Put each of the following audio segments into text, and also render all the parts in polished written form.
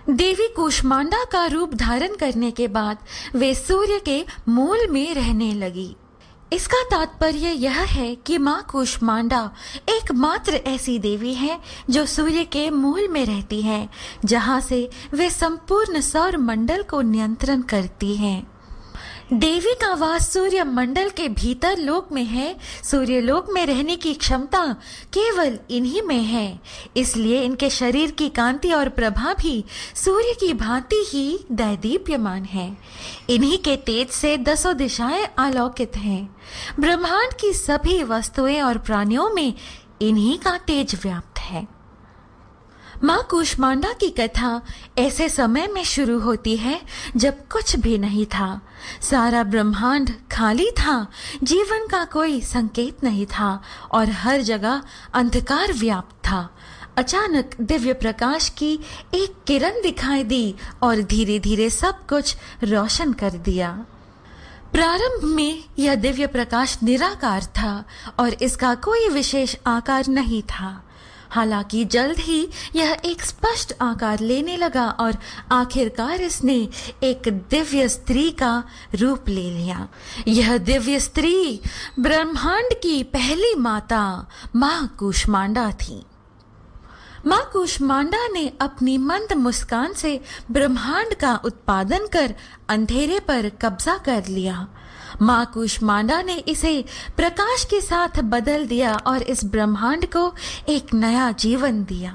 देवी कूष्मांडा का रूप धारण करने के बाद वे सूर्य के मूल में रहने लगी। इसका तात्पर्य यह है कि माँ कूष्मांडा एकमात्र ऐसी देवी है जो सूर्य के मूल में रहती है, जहाँ से वे संपूर्ण सौर मंडल को नियंत्रण करती हैं। देवी का वास सूर्य मंडल के भीतर लोक में है। सूर्य लोक में रहने की क्षमता केवल इन्हीं में है, इसलिए इनके शरीर की कांति और प्रभा भी सूर्य की भांति ही दैदीप्यमान है। इन्हीं के तेज से दसों दिशाएं आलोकित हैं। ब्रह्मांड की सभी वस्तुएं और प्राणियों में इन्हीं का तेज व्याप्त है। माँ कूष्मांडा की कथा ऐसे समय में शुरू होती है जब कुछ भी नहीं था। सारा ब्रह्मांड खाली था, जीवन का कोई संकेत नहीं था और हर जगह अंधकार व्याप्त था। अचानक दिव्य प्रकाश की एक किरण दिखाई दी और धीरे धीरे सब कुछ रोशन कर दिया। प्रारंभ में यह दिव्य प्रकाश निराकार था और इसका कोई विशेष आकार नहीं था। हालांकि जल्द ही यह एक स्पष्ट आकार लेने लगा और आखिरकार इसने एक दिव्य स्त्री का रूप ले लिया। यह दिव्य स्त्री ब्रह्मांड की पहली माता माँ कूष्मांडा थी। माँ कूष्मांडा ने अपनी मंद मुस्कान से ब्रह्मांड का उत्पादन कर अंधेरे पर कब्जा कर लिया। माँ कूष्मांडा ने इसे प्रकाश के साथ बदल दिया और इस ब्रह्मांड को एक नया जीवन दिया।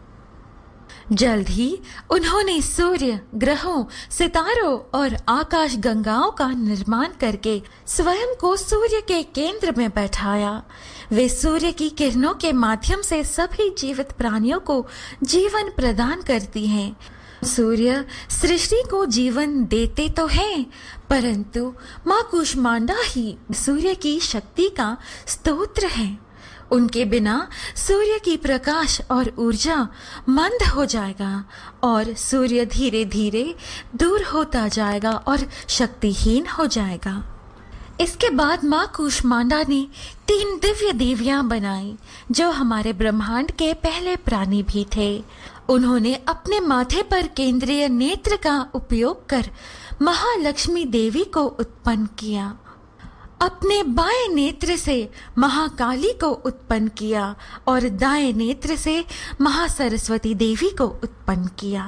जल्द ही उन्होंने सूर्य, ग्रहों, सितारों और आकाश गंगाओं का निर्माण करके स्वयं को सूर्य के केंद्र में बैठाया। वे सूर्य की किरणों के माध्यम से सभी जीवित प्राणियों को जीवन प्रदान करती हैं। सूर्य सृष्टि को जीवन देते तो हैं, परंतु माँ कूष्मांडा ही सूर्य की शक्ति का स्तोत्र है। उनके बिना सूर्य की प्रकाश और ऊर्जा मंद हो जाएगा और सूर्य धीरे धीरे दूर होता जाएगा और शक्तिहीन हो जाएगा। इसके बाद माँ कूष्मांडा ने 3 दिव्य देवियां बनाई जो हमारे ब्रह्मांड के पहले प्राणी भी थे। उन्होंने अपने माथे पर केंद्रीय नेत्र का उपयोग कर महालक्ष्मी देवी को उत्पन्न किया। अपने बाएं नेत्र से महाकाली को उत्पन्न किया और दाएं नेत्र से महासरस्वती देवी को उत्पन्न किया।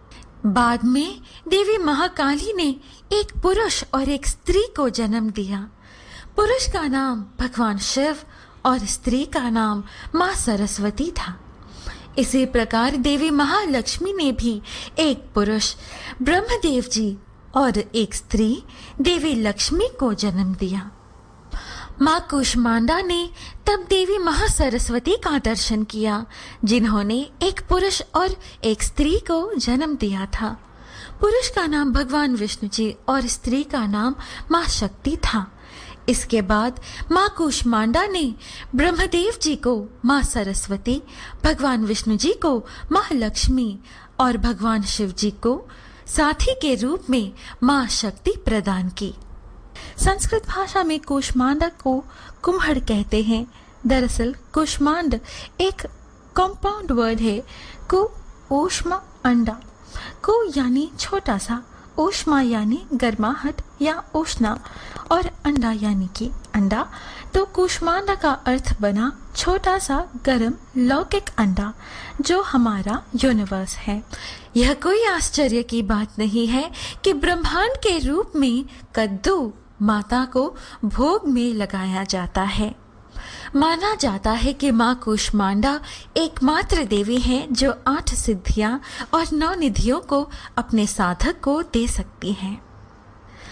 बाद में देवी महाकाली ने एक पुरुष और एक स्त्री को जन्म दिया। पुरुष का नाम भगवान शिव और स्त्री का नाम माँ सरस्वती था। इसी प्रकार देवी महालक्ष्मी ने भी एक पुरुष ब्रह्मदेव जी और एक स्त्री देवी लक्ष्मी को जन्म दिया। माँ कूष्मांडा ने तब देवी महासरस्वती का दर्शन किया, जिन्होंने एक पुरुष और एक स्त्री को जन्म दिया था। पुरुष का नाम भगवान विष्णु जी और स्त्री का नाम माँ शक्ति था। इसके बाद माँ कूष्मांडा ने ब्रह्मदेव जी को माँ सरस्वती, भगवान विष्णु जी को माँ लक्ष्मी और भगवान शिव जी को साथी के रूप में माँ शक्ति प्रदान की। संस्कृत भाषा में कूष्मांडा को कुम्हड़ कहते हैं। दरअसल कूष्मांड एक कॉम्पाउंड वर्ड है। कु ऊष्मा अंडा, कु यानी छोटा सा, ऊष्मा यानी गर्माहट या उष्णा और अंडा यानी कि अंडा। तो कूष्मांडा का अर्थ बना छोटा सा गर्म लौकिक अंडा जो हमारा यूनिवर्स है। यह कोई आश्चर्य की बात नहीं है कि ब्रह्मांड के रूप में कद्दू माता को भोग में लगाया जाता है। माना जाता है कि माँ कूष्मांडा एकमात्र देवी है जो 8 सिद्धियां और 9 निधियों को अपने साधक को दे सकती हैं।